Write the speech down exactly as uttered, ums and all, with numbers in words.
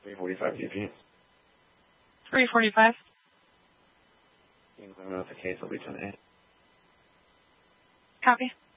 three forty-five G P. three forty-five. You can let me know if the case will be ten eight. Copy.